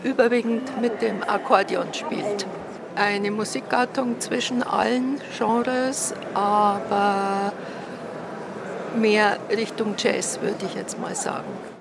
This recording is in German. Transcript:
überwiegend mit dem Akkordeon spielt. Eine Musikgattung zwischen allen Genres, aber mehr Richtung Jazz, würde ich jetzt mal sagen.